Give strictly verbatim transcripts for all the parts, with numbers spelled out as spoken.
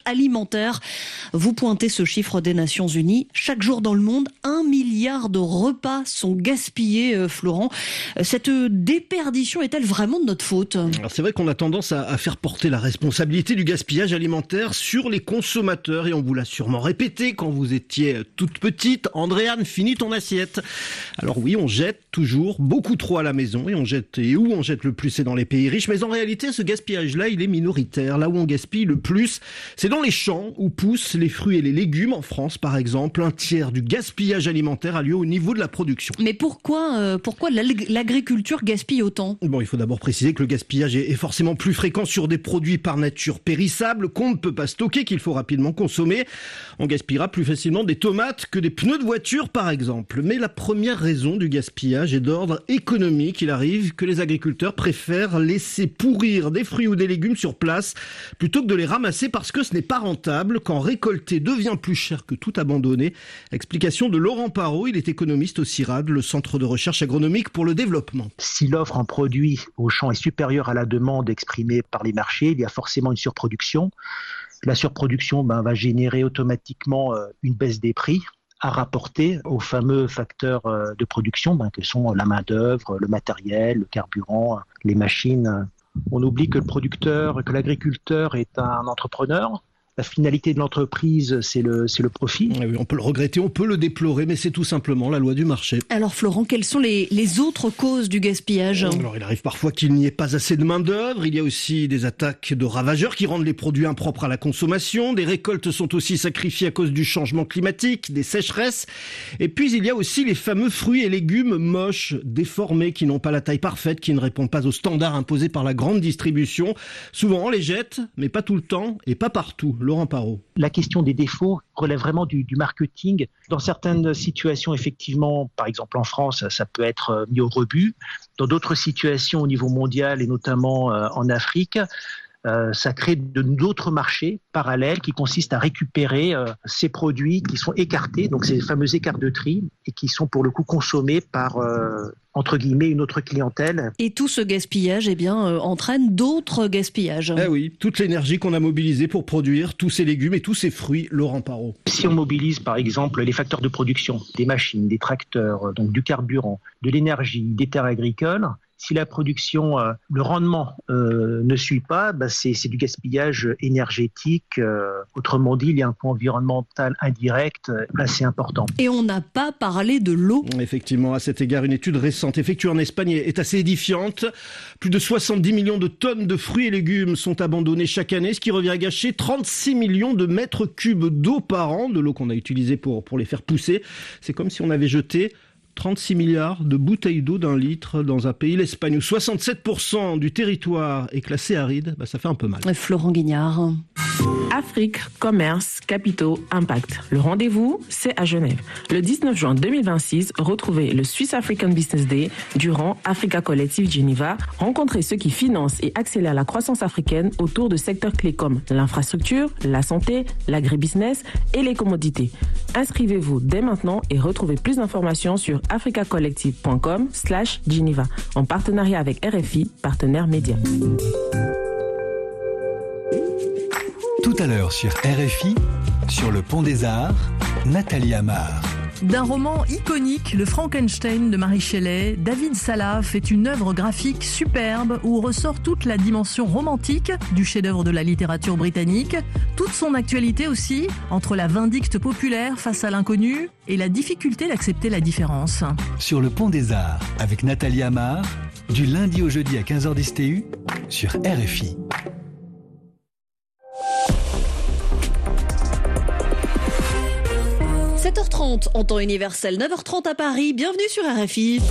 alimentaire. Vous pointez ce chiffre des Nations Unies. Chaque jour dans le monde, un milliard de repas sont gaspillés, euh, Florent. Cette déperdition est-elle vraiment de notre faute ? Alors c'est vrai qu'on a tendance à, à faire porter la responsabilité du gaspillage alimentaire sur les consommateurs et on vous l'a sûrement répété quand vous étiez toute petite. Andréane, finis ton assiette. Alors oui, on jette toujours beaucoup trop à la maison et on jette, et où on jette le plus, c'est dans les pays riches. Mais en réalité, ce gaspillage-là, il est minoritaire. Là où on gaspille le plus, c'est dans les champs où poussent les fruits et les légumes. En France, par exemple, un tiers du gaspillage alimentaire a lieu au niveau de la production. Mais pourquoi, euh, pourquoi l'agriculture gaspille autant ? Bon, il faut d'abord préciser que le gaspillage est forcément plus fréquent sur des produits par nature périssables qu'on ne peut pas stocker, qu'il faut rapidement consommer. On gaspillera plus facilement des tomates que des pneus de voiture, par exemple. Mais la première raison du gaspillage est d'ordre économique. Il arrive que les agriculteurs préfèrent laisser pourrir des fruits ou des légumes sur place plutôt que de les ramasser parce que ce n'est pas rentable quand récolter devient plus cher que tout abandonner. Explication de Laurent Parot, il est économiste au CIRAD, le Centre de recherche agronomique pour le développement. Si l'offre en produits au champ est supérieure à la demande exprimée par les marchés, il y a forcément une surproduction. La surproduction ben, va générer automatiquement euh, une baisse des prix à rapporter aux fameux facteurs euh, de production ben, que sont la main-d'œuvre, le matériel, le carburant, les machines. On oublie que le producteur, que l'agriculteur est un entrepreneur. La finalité de l'entreprise, c'est le, c'est le profit. Oui, on peut le regretter, on peut le déplorer, mais c'est tout simplement la loi du marché. Alors Florent, quelles sont les, les autres causes du gaspillage ? Alors il arrive parfois qu'il n'y ait pas assez de main d'œuvre. Il y a aussi des attaques de ravageurs qui rendent les produits impropres à la consommation. Des récoltes sont aussi sacrifiées à cause du changement climatique, des sécheresses. Et puis il y a aussi les fameux fruits et légumes moches, déformés, qui n'ont pas la taille parfaite, qui ne répondent pas aux standards imposés par la grande distribution. Souvent on les jette, mais pas tout le temps et pas partout. Laurent Parot. La question des défauts relève vraiment du, du marketing. Dans certaines situations, effectivement, par exemple en France, ça peut être mis au rebut. Dans d'autres situations au niveau mondial et notamment euh, en Afrique, Euh, ça crée de, d'autres marchés parallèles qui consistent à récupérer euh, ces produits qui sont écartés, donc ces fameux écarts de tri, et qui sont pour le coup consommés par, euh, entre guillemets, une autre clientèle. Et tout ce gaspillage eh bien, euh, entraîne d'autres gaspillages. Eh oui, toute l'énergie qu'on a mobilisée pour produire tous ces légumes et tous ces fruits, Laurent Parot. Si on mobilise par exemple les facteurs de production, des machines, des tracteurs, donc du carburant, de l'énergie, des terres agricoles, si la production, euh, le rendement euh, ne suit pas, bah c'est, c'est du gaspillage énergétique. Euh, autrement dit, il y a un coût environnemental indirect euh, assez important. Et on n'a pas parlé de l'eau. Effectivement, à cet égard, une étude récente effectuée en Espagne est assez édifiante. Plus de soixante-dix millions de tonnes de fruits et légumes sont abandonnés chaque année, ce qui revient à gâcher trente-six millions de mètres cubes d'eau par an, de l'eau qu'on a utilisée pour, pour les faire pousser. C'est comme si on avait jeté trente-six milliards de bouteilles d'eau d'un litre dans un pays, l'Espagne, où soixante-sept pour cent du territoire est classé aride, bah ça fait un peu mal. Florent Guignard. Afrique, commerce, capitaux, impact. Le rendez-vous, c'est à Genève. Le dix-neuf juin deux mille vingt-six, retrouvez le Swiss African Business Day durant Africa Collective Geneva. Rencontrez ceux qui financent et accélèrent la croissance africaine autour de secteurs clés comme l'infrastructure, la santé, l'agribusiness et les commodités. Inscrivez-vous dès maintenant et retrouvez plus d'informations sur africacollective.com slash Geneva en partenariat avec R F I, partenaire média. Tout à l'heure sur R F I, sur le Pont des Arts, Nathalie Amar. D'un roman iconique, Le Frankenstein de Mary Shelley, David Salah fait une œuvre graphique superbe où ressort toute la dimension romantique du chef-d'œuvre de la littérature britannique, toute son actualité aussi, entre la vindicte populaire face à l'inconnu et la difficulté d'accepter la différence. Sur le Pont des Arts, avec Nathalie Amar, du lundi au jeudi à quinze heures dix T U, sur R F I. sept heures trente en temps universel, neuf heures trente à Paris. Bienvenue sur R F I.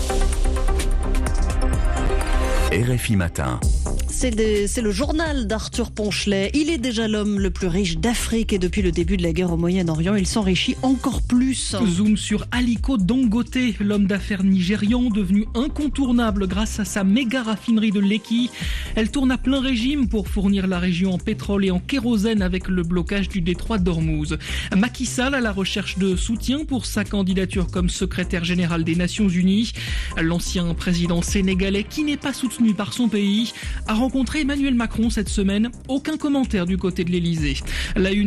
R F I Matin. C'est, des, c'est le journal d'Arthur Ponchelet. Il est déjà l'homme le plus riche d'Afrique et depuis le début de la guerre au Moyen-Orient, il s'enrichit encore plus. Zoom sur Aliko Dangote, l'homme d'affaires nigérian devenu incontournable grâce à sa méga raffinerie de Lekki. Elle tourne à plein régime pour fournir la région en pétrole et en kérosène avec le blocage du détroit d'Ormuz. Macky Sall à la recherche de soutien pour sa candidature comme secrétaire général des Nations Unies. L'ancien président sénégalais, qui n'est pas soutenu par son pays, a rencontré Emmanuel Macron cette semaine. Aucun commentaire du côté de l'Elysée. La une